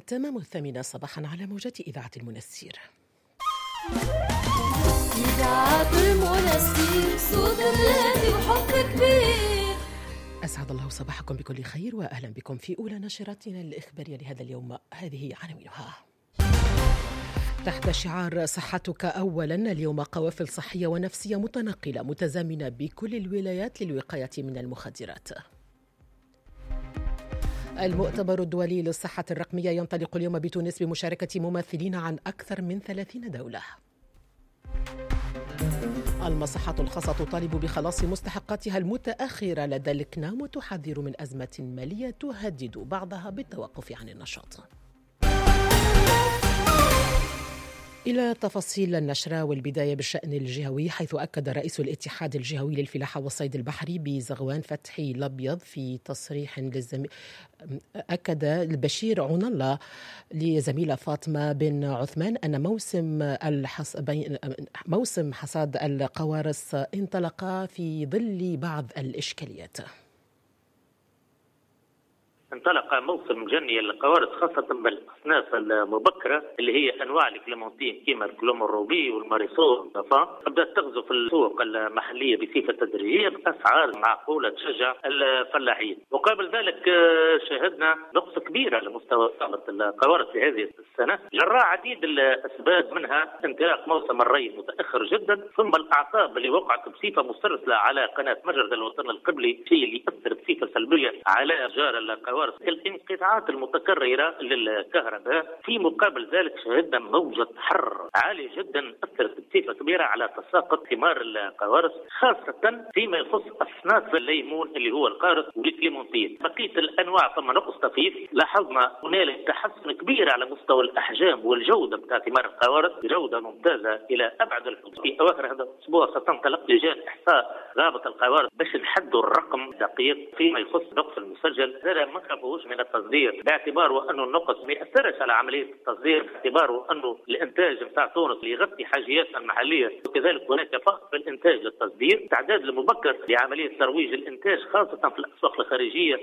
تمام 8 صباحا على موجات إذاعة المنستير. إذاعة المنستير صوت الراديو وحب كبير. أسعد الله صباحكم بكل خير وأهلا بكم في أولى نشراتنا الإخبارية لهذا اليوم. هذه عناوينها. تحت شعار صحتك أولا، اليوم قوافل صحية ونفسية متنقلة متزامنة بكل الولايات للوقاية من المخدرات. المؤتمر الدولي للصحة الرقمية ينطلق اليوم بتونس بمشاركة ممثلين عن أكثر من 30 دولة. المصحات الخاصة تطالب بخلاص مستحقاتها المتأخرة لدى الكنام وتحذر من أزمة مالية تهدد بعضها بالتوقف عن النشاط. إلى تفاصيل النشرة والبداية بالشأن الجهوي، حيث أكد رئيس الاتحاد الجهوي للفلاحة والصيد البحري بزغوان فتحي الأبيض في تصريح أكد البشير عون الله لزميلة فاطمة بن عثمان أن موسم حصاد القوارص انطلق في ظل بعض الإشكاليات. انطلق موسم جني القوارص خاصة بالأصناف المبكرة اللي هي أنواع الكليمونتين كيما الكلوم الروبي والماريسول والضفان، بدأت تغزو في السوق المحلية بصفة تدريجية بأسعار معقولة تشجع الفلاحين. مقابل ذلك شاهدنا نقص كبير على مستوى إصابة القوارص في هذه السنة جراء عديد الأسباب، منها انطلاق موسم الري متأخر جدا، ثم الأعصاب اللي وقعت بصفة مسترسلة على قناة مجرد الوطن القبلي، شيء اللي يأثر بصفة سلبية على أشجار القوارص. الانقطاعات المتكررة للكهرباء، في مقابل ذلك شهدنا موجة حر عالية جدا أثرت بصفة كبيرة على تساقط ثمار القوارص، خاصة فيما يخص أصناف الليمون اللي هو القارص والكليمونتين. بقية الأنواع ثم نقص طفيف، لاحظنا هنالك تحسن كبير على مستوى الأحجام والجودة بتاع ثمار القوارص، جودة ممتازة إلى أبعد الحدود. في أواخر هذا الأسبوع ستنطلق لجان إحصاء رابط القوارص باش نحدوا الرقم دقيق فيما يخص النقص المسجل. هذا ما خافوش من التصدير باعتباره أنه النقص ما يأثرش على عملية التصدير، باعتباره أنه الإنتاج بتاع تونس يغطي حاجياتنا المحلية، وكذلك هناك فقط في الإنتاج للتصدير. استعداد المبكر لعملية ترويج الإنتاج خاصة في الأسواق الخارجية.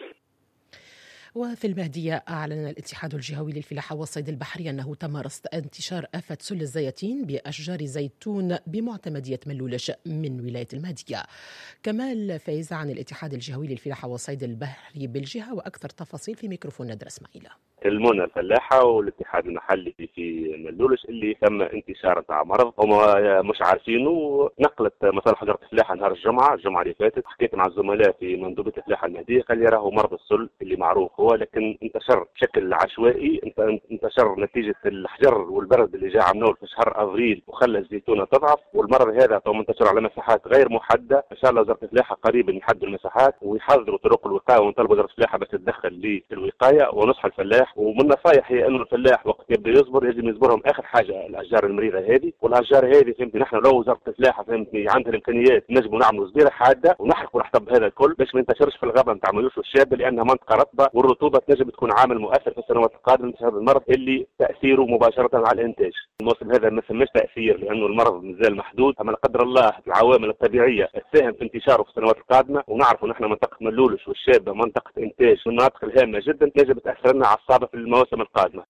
وفي المهدية أعلن الاتحاد الجهوي للفلاحة والصيد البحري أنه تم رصد انتشار آفة سل الزيتين بأشجار زيتون بمعتمدية ملولش من ولاية المهدية. كمال فايز عن الاتحاد الجهوي للفلاحة والصيد البحري بالجهة، وأكثر تفاصيل في ميكروفون ندر اسماعيل. المنى الفلاحة والاتحاد المحلي في ملولش اللي تم انتشار تاع مرض هم مش عارفينه. نقلت مصالح وزارة الفلاحة نهار الجمعة اللي فاتت، حكيت مع الزملاء في مندوبية الفلاحة المهدية، قال لي راهو مرض السل اللي معروف هو، لكن انتشر بشكل عشوائي، انتشر نتيجة الحجر والبرد اللي جاء عمنول في شهر ابريل وخلى الزيتونة تضعف، والمرض هذا منتشر على مساحات غير محددة. ان شاء الله وزارة الفلاحة قريبا يحدوا المساحات ويحضروا طرق الوقاية، ونطلب وزارة الفلاحة بس تتدخل للوقاية ونصح الفلاح. ومن نصائح هي انه الفلاح وقت يبدا يصبر لازم يصبرهم اخر حاجه الاشجار المريضه هذه، والاشجار هذه فهمتني نحن لو وزاره الفلاحه فهمتني عندها الامكانيات نجموا نعملوا صبيره حاده ونحرقوا الحطب هذا الكل باش ما ينتشرش في الغابه نتاع ملوش والشابه، لانها منطقه رطبه والرطوبه تنجم تكون عامل مؤثر في السنوات القادمه في هذا المرض اللي تاثيره مباشره على الانتاج. الموسم هذا ما سماش تاثير لانه المرض مازال محدود، اما لا قدر الله العوامل الطبيعيه تساهم في انتشاره في السنوات القادمه. ونعرفوا نحن منطقه ملولش والشابه منطقه انتاج من المناطق الهامه جدا تنجم تاثر لنا على الصعبه في المواسم القادمه.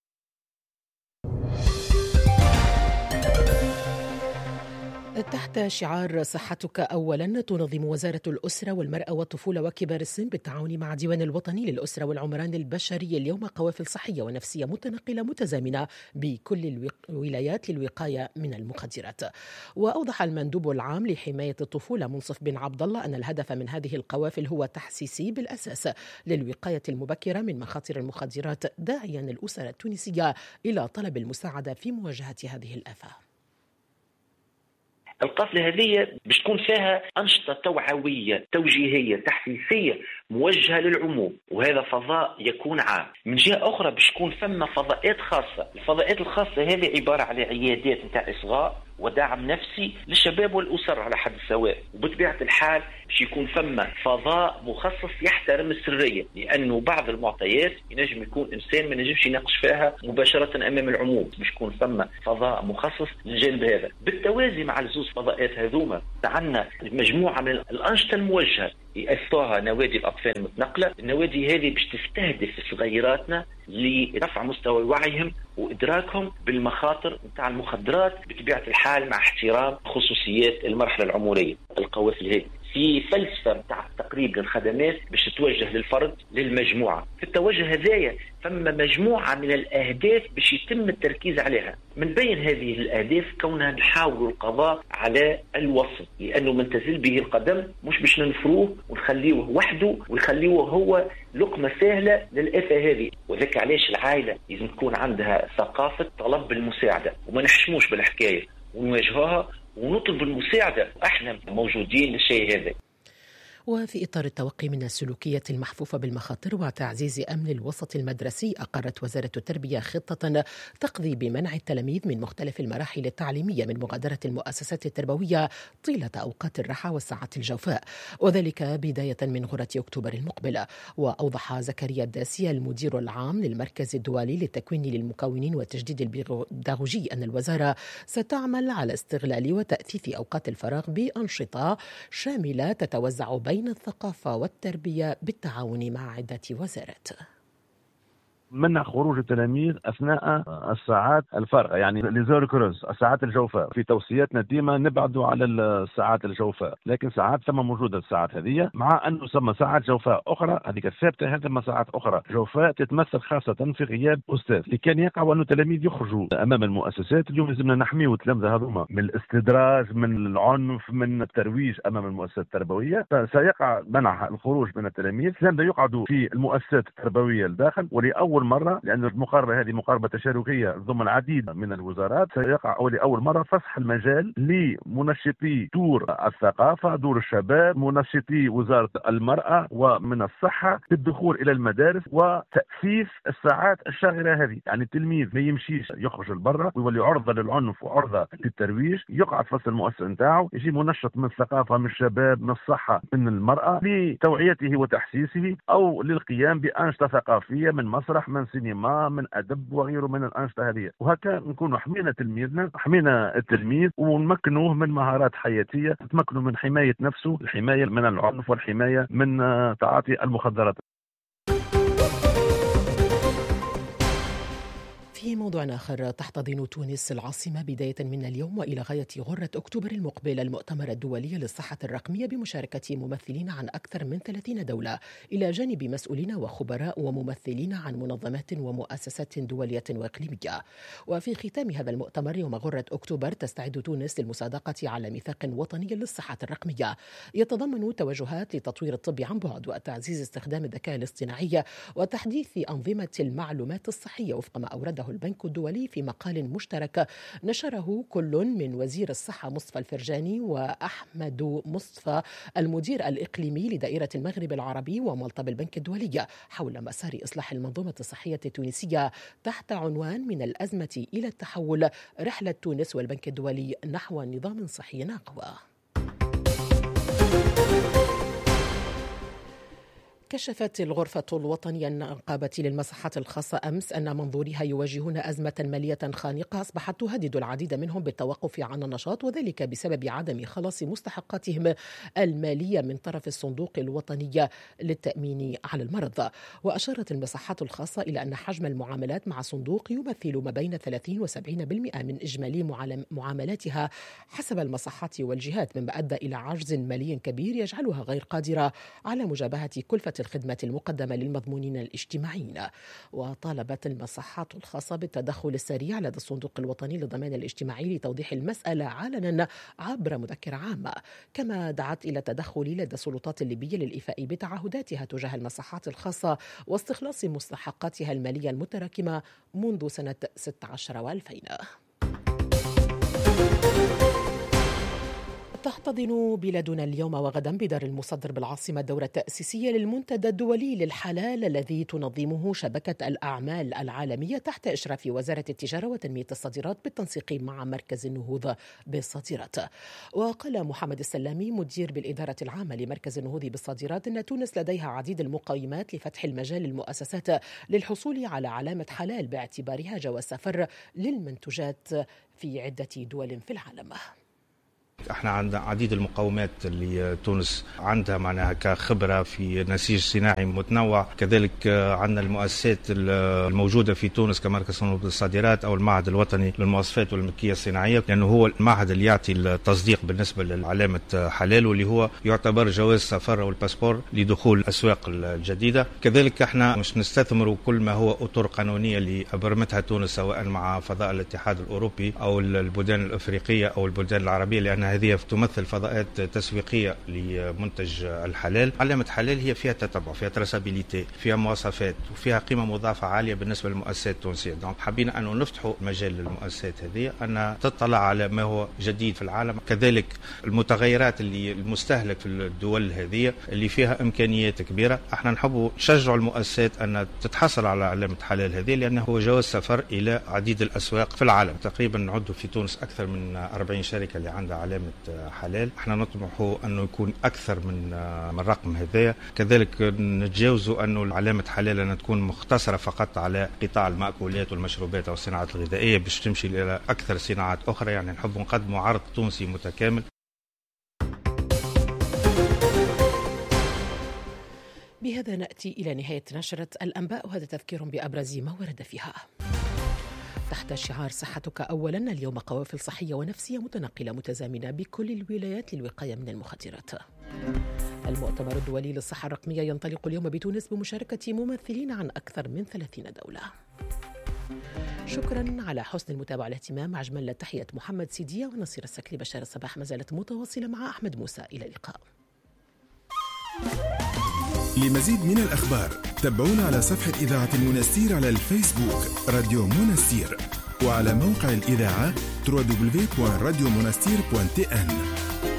تحت شعار صحتك أولا، تنظم وزارة الأسرة والمرأة والطفولة وكبار السن بالتعاون مع الديوان الوطني للأسرة والعمران البشري اليوم قوافل صحية ونفسية متنقلة متزامنة بكل الولايات للوقاية من المخدرات. وأوضح المندوب العام لحماية الطفولة منصف بن عبد الله أن الهدف من هذه القوافل هو تحسيسي بالأساس للوقاية المبكرة من مخاطر المخدرات، داعيا الأسرة التونسية إلى طلب المساعدة في مواجهة هذه الآفة. القافلة هذه باش تكون فيها أنشطة توعوية توجيهية تحسيسية موجهة للعموم، وهذا فضاء يكون عام. من جهة أخرى باش تكون ثم فضاءات خاصة. الفضاءات الخاصة هذه عبارة على عيادات نتاع إصغاء ودعم نفسي للشباب والأسر على حد سواء، وبطبيعة الحال باش يكون ثم فضاء مخصص يحترم السرية، لأنه بعض المعطيات ينجم يكون إنسان ما نجمش يناقش فيها مباشرة أمام العموم، باش يكون ثم فضاء مخصص للجانب هذا. بالتوازي مع الزوز فضاءات هذوما عندنا مجموعة من الأنشطة الموجهة يأسسوها نوادي الأطفال المتنقلة. النوادي هذه باش تستهدف صغيراتنا لرفع مستوى وعيهم وإدراكهم بالمخاطر نتاع المخدرات بطبيعة الحال مع احترام خصوصيات المرحلة العمرية. القوافل هذه في فلسفة نتاع تقريب للخدمات باش تتوجه للفرد للمجموعة. في التوجه هذايا فما مجموعة من الأهداف باش يتم التركيز عليها. من بين هذه الأهداف كونها نحاول القضاء على الوسط، لأنه من تزل به القدم مش باش ننفروه ونخليوه وحده ويخليوه هو لقمة سهلة للأفة هذه. وذلك علاش العائلة لازم تكون عندها ثقافة طلب المساعدة وما نحشموش بالحكاية ونواجهوها ونطلب المساعدة. احنا موجودين للشيء هذا. وفي إطار التوقي من السلوكية المحفوفة بالمخاطر وتعزيز أمن الوسط المدرسي، أقرت وزارة التربية خطة تقضي بمنع التلاميذ من مختلف المراحل التعليمية من مغادرة المؤسسات التربوية طيلة أوقات الراحة والساعات الجوفاء، وذلك بداية من غرة أكتوبر المقبلة. وأوضح زكريا الداسي المدير العام للمركز الدولي للتكوين للمكونين والتجديد البيداغوجي أن الوزارة ستعمل على استغلال وتأثيث أوقات الفراغ بأنشطة شاملة تتوزع بين الثقافة والتربية بالتعاون مع عدة وزارات. منع خروج التلاميذ أثناء الساعات الفارغة، يعني ليزور كروز، الساعات الجوفاء. في توصياتنا ديما نبعدوا على الساعات الجوفاء، لكن ساعات ثم موجودة الساعات هذه، مع أنه ثم ساعات جوفاء أخرى هذيك الثابتة، هذا ساعات أخرى جوفاء تتمثل خاصة في غياب أستاذ. اللي كان يقع أنه التلاميذ يخرجوا أمام المؤسسات، اليوم لازمنا نحميوا التلامذة هذوما من الاستدراج، من العنف، من الترويج أمام المؤسسات التربوية. فسيقع منع الخروج من التلاميذ. التلامذة يقعدوا في المؤسسات التربوية الداخل، ولأول مرة، لأن المقاربة هذه مقاربة تشاركية ضمن العديد من الوزارات، سيقع لأول مرة فسح المجال لمنشطي دور الثقافة، دور الشباب، منشطي وزارة المرأة ومن الصحة بالدخول إلى المدارس وتأسيس الساعات الشاغرة هذه. يعني التلميذ ما يمشيش يخرج لبرا ويولي عرضة للعنف وعرضة للترويج، يقعد في المؤسسة نتاعو، يجي منشط من الثقافة، من الشباب، من الصحة، من المرأة، لتوعيته وتحسيسه أو للقيام بأنشطة ثقافية من مسرح، من سينما، من أدب وغيره من الأنشطة هذه. وهكذا نكون حمينا تلميذنا، حمينا التلميذ ونمكنوه من مهارات حياتية، تمكنوا من حماية نفسه، الحماية من العنف والحماية من تعاطي المخدرات. في موضوع آخر، تحتضن تونس العاصمة بداية من اليوم وإلى غاية غرة أكتوبر المقبل المؤتمر الدولي للصحة الرقمية بمشاركة ممثلين عن أكثر من 30 دولة، إلى جانب مسؤولين وخبراء وممثلين عن منظمات ومؤسسات دولية وإقليمية. وفي ختام هذا المؤتمر يوم غرة أكتوبر تستعد تونس للمصادقة على ميثاق وطني للصحة الرقمية يتضمن توجهات لتطوير الطب عن بعد وتعزيز استخدام الذكاء الاصطناعي وتحديث أنظمة المعلومات الصحية، وفق ما أورده البنك الدولي في مقال مشترك نشره كل من وزير الصحة مصطفى الفرجاني وأحمد مصطفى المدير الإقليمي لدائرة المغرب العربي ومالطا بالبنك الدولي حول مسار إصلاح المنظومة الصحية التونسية تحت عنوان من الأزمة إلى التحول، رحلة تونس والبنك الدولي نحو نظام صحي أقوى. كشفت الغرفة الوطنية النقابة للمصحات الخاصة أمس أن منظوريها يواجهون أزمة مالية خانقة أصبحت تهدد العديد منهم بالتوقف عن النشاط، وذلك بسبب عدم خلاص مستحقاتهم المالية من طرف الصندوق الوطني للتأمين على المرض. وأشارت المصحات الخاصة إلى أن حجم المعاملات مع صندوق يمثل ما بين 30 و70% من إجمالي معاملاتها حسب المصحات والجهات، مما أدى إلى عجز مالي كبير يجعلها غير قادرة على مجابهة كلفة الخدمة المقدمة للمضمونين الاجتماعيين. وطالبت المصحات الخاصة بالتدخل السريع لدى الصندوق الوطني للضمان الاجتماعي لتوضيح المسألة علنا عبر مذكرة عامة، كما دعت إلى التدخل لدى السلطات الليبية للإيفاء بتعهداتها تجاه المصحات الخاصة واستخلاص مستحقاتها المالية المتراكمة منذ سنة 16 و2000. تحتضن بلادنا اليوم وغدا بدار المصدر بالعاصمة الدورة التأسيسية للمنتدى الدولي للحلال الذي تنظمه شبكة الأعمال العالمية تحت إشراف وزارة التجارة وتنمية الصادرات بالتنسيق مع مركز النهوض بالصادرات. وقال محمد السلامي مدير بالإدارة العامة لمركز النهوض بالصادرات أن تونس لديها عديد المقومات لفتح المجال للمؤسسات للحصول على علامة حلال باعتبارها جواز سفر للمنتوجات في عدة دول في العالم. احنا عندنا عديد المقومات اللي تونس عندها معناها كخبرة في نسيج صناعي متنوع. كذلك عندنا المؤسسات الموجودة في تونس كمركز صندوق الصادرات أو المعهد الوطني للمواصفات والملكية الصناعية، لأنه هو المعهد اللي يعطي التصديق بالنسبة لعلامة حلال، واللي هو يعتبر جواز سفر أو الباسبور لدخول الأسواق الجديدة. كذلك احنا مش نستثمروا كل ما هو أطر قانونية اللي أبرمتها تونس سواء مع فضاء الاتحاد الأوروبي أو البلدان الأفريقية أو البلدان العربية، لأن هذه تمثل فضاءات تسويقية لمنتج الحلال. علامة حلال هي فيها تتبع، فيها تراسابيليتي، فيها مواصفات، وفيها قيمة مضافة عالية بالنسبة للمؤسسات التونسية. دونك حبينا أن نفتحوا مجال للمؤسسات هذه أن تطلع على ما هو جديد في العالم، كذلك المتغيرات اللي المستهلك في الدول هذه اللي فيها إمكانيات كبيرة. احنا نحب نشجع المؤسسات أن تتحصل على علامة حلال هذه، لأنه هو جواز سفر إلى عديد الأسواق في العالم. تقريبا نعد في تونس أكثر من 40 شركة اللي عندها علامة حلال. احنا نطمح أنه يكون أكثر من رقم هذايا. كذلك نتجاوزوا أنه علامة حلال أن تكون مختصرة فقط على قطاع المأكولات والمشروبات أو الصناعات الغذائية، باش تمشي إلى أكثر صناعات أخرى. يعني نحب نقدموا عرض تونسي متكامل. بهذا نأتي إلى نهاية نشرة الأنباء، وهذا تذكير بأبرز ما ورد فيها. تحت شعار صحتك أولا، اليوم قوافل صحية ونفسية متنقلة متزامنة بكل الولايات للوقاية من المخدرات. المؤتمر الدولي للصحة الرقمية ينطلق اليوم بتونس بمشاركة ممثلين عن أكثر من 30 دولة. شكرا على حسن المتابعة والاهتمام. أجمل تحية محمد سيدية ونصير السكلي. بشار الصباح ما زالت متواصلة مع أحمد موسى. إلى اللقاء. لمزيد من الأخبار تابعونا على صفحة إذاعة المنستير على الفيسبوك راديو منستير، وعلى موقع الإذاعة www.radiomonastir.tn.